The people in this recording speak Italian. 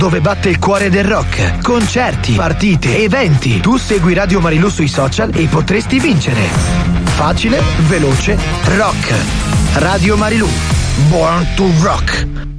dove batte il cuore del rock. Concerti, partite, eventi. Tu segui Radio Marilù sui social e potresti vincere. Facile, veloce, rock. Radio Marilù. Born to Rock.